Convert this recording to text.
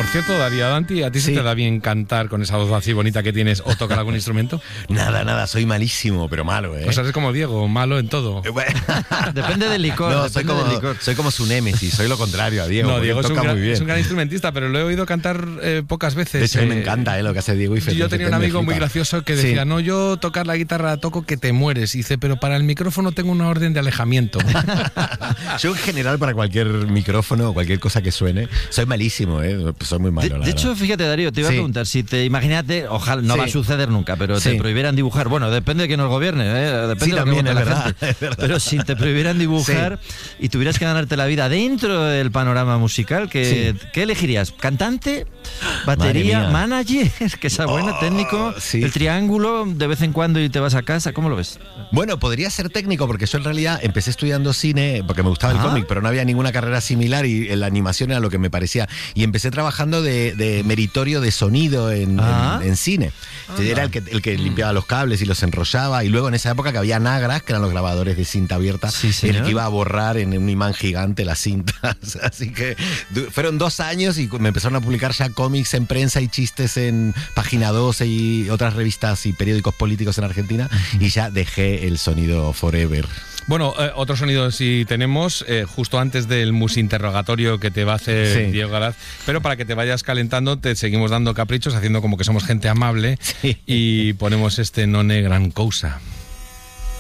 Por cierto, Darío Danti, ¿a ti se te da bien cantar con esa voz así bonita que tienes o tocar algún instrumento? Nada, soy malísimo, pero malo, ¿eh? O sea, eres como Diego, malo en todo. Depende del licor. No, soy como su némesis, soy lo contrario a Diego. No, Diego toca muy bien. es un gran instrumentista, pero lo he oído cantar pocas veces. De hecho, a mí me encanta lo que hace Diego y Fede. Yo tenía un amigo muy gracioso que decía, no, yo tocar la guitarra toco que te mueres. Y dice, pero para el micrófono tengo una orden de alejamiento. Yo en general para cualquier micrófono o cualquier cosa que suene, soy malísimo, soy muy malo. De hecho, fíjate, Darío, te iba a preguntar, si te imagínate, ojalá no va a suceder nunca, pero te prohibieran dibujar, bueno, depende de quién nos gobierne, depende de lo que vote la gente. Pero si te prohibieran dibujar y tuvieras que ganarte la vida dentro del panorama musical, ¿qué elegirías? ¿Cantante? ¿Batería? ¿Manager? Que sea bueno, técnico, el triángulo de vez en cuando y te vas a casa, ¿cómo lo ves? Bueno, podría ser técnico porque yo en realidad empecé estudiando cine porque me gustaba el cómic, pero no había ninguna carrera similar y la animación era lo que me parecía. Y empecé trabajando de meritorio de sonido en cine. Era el que limpiaba los cables y los enrollaba, y luego en esa época que había Nagras, que eran los grabadores de cinta abierta, en el que iba a borrar en un imán gigante las cintas. Así que fueron 2 años y me empezaron a publicar ya cómics en prensa y chistes en Página 12 y otras revistas y periódicos políticos en Argentina, y ya dejé el sonido forever. Bueno, otro sonido sí tenemos, justo antes del musinterrogatorio que te va a hacer Diego Galaz, pero para que te vayas calentando te seguimos dando caprichos, haciendo como que somos gente amable, y ponemos este Non è gran cousa.